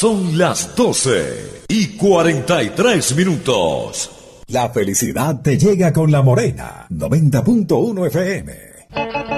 Son las 12:43. La felicidad te llega con La Morena, 90.1 FM.